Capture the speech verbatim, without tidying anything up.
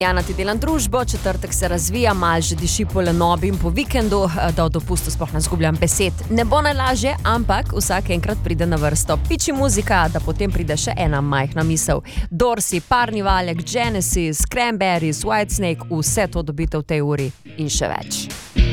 Jana, ti delam družbo, četrtek se razvija, malo že diši po lenobi in po vikendu, da o dopustu sploh ne zgubljam besed. Ne bo najlažje, ampak vsak enkrat pride na vrsto. Piči muzika, da potem pride še ena majhna misel. Dorsi, Parni Valjak, Genesis, Cranberries, Whitesnake, vse to dobite v tej uri in še več.